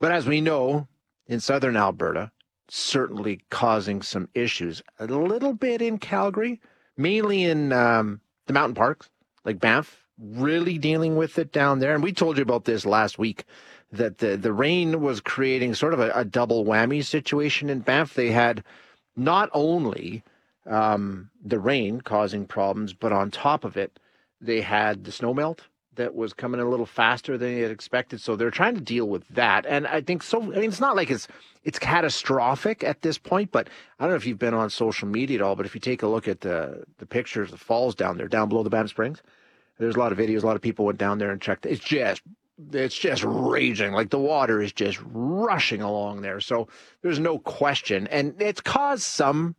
But as we know, in southern Alberta, certainly causing some issues. A little bit in Calgary, mainly in the mountain parks, like Banff, really dealing with it down there. And we told you about this last week, that the rain was creating sort of a double whammy situation in Banff. They had not only the rain causing problems, but on top of it, they had the snow melt that was coming in a little faster than they had expected. So they're trying to deal with that. And I think so. I mean, it's not like it's catastrophic at this point, but I don't know if you've been on social media at all, but if you take a look at the pictures, the falls down there, down below the Banff Springs, there's a lot of videos. A lot of people went down there and checked. It's just raging. Like the water is just rushing along there. So there's no question. And it's caused some